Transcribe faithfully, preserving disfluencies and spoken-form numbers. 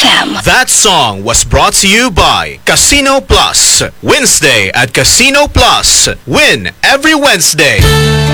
F M. That song was brought to you by Casino Plus. Wednesday at Casino Plus. Win every Wednesday.